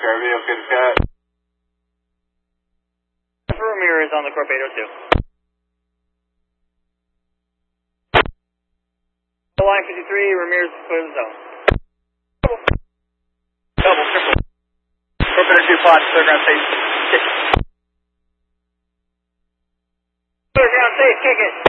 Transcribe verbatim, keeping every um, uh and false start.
Ramirez, good shot. Ramirez on the Corp eight oh two. Line fifty-three, Ramirez is clear the zone. Double, triple. Corp eight oh two, pod, clear ground safe. Kick it. Clear ground safe, kick it.